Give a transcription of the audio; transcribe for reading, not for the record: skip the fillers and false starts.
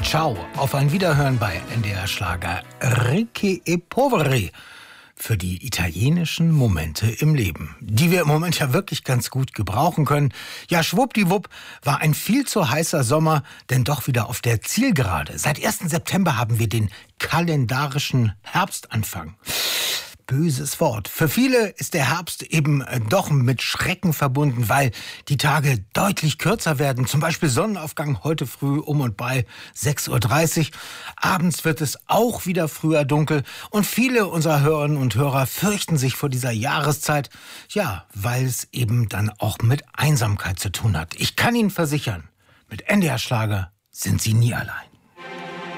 Ciao, auf ein Wiederhören bei NDR Schlager Ricchi e Poveri für die italienischen Momente im Leben, die wir im Moment ja wirklich ganz gut gebrauchen können. Ja, schwuppdiwupp war ein viel zu heißer Sommer, denn doch wieder auf der Zielgerade. Seit 1. September haben wir den kalendarischen Herbstanfang. Böses Wort. Für viele ist der Herbst eben doch mit Schrecken verbunden, weil die Tage deutlich kürzer werden. Zum Beispiel Sonnenaufgang heute früh um und bei 6:30 Uhr. Abends wird es auch wieder früher dunkel. Und viele unserer Hörerinnen und Hörer fürchten sich vor dieser Jahreszeit. Ja, weil es eben dann auch mit Einsamkeit zu tun hat. Ich kann Ihnen versichern, mit NDR Schlager sind Sie nie allein.